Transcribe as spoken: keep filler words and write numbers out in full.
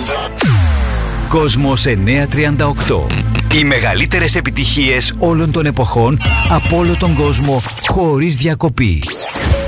Κόσμος εννιακόσια τριάντα οκτώ. Οι μεγαλύτερες επιτυχίες όλων των εποχών από όλο τον κόσμο χωρίς διακοπή.